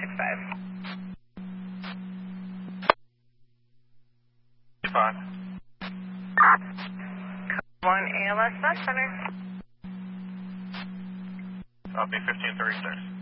Five. 1 ALS Bus Center. I'll be 1536.